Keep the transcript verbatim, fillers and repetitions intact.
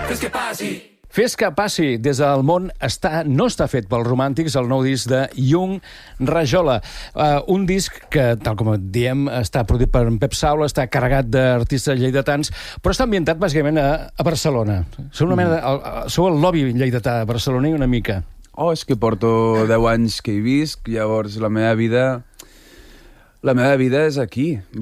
Fes que passi. Fes que passi, des del món està, no està fet pels romàntics, el nou disc de Yung Rajola. Uh, un disc que, tal com diem, està produït per en Pep Saula, està carregat d'artistes lleidatans, però està ambientat bàsicament a, a Barcelona. Sou una mena de, el, sou el lobby lleidatà barceloní una mica. Oh, és que porto deu anys que hi visc, llavors la meva vida... La meva vida és aquí.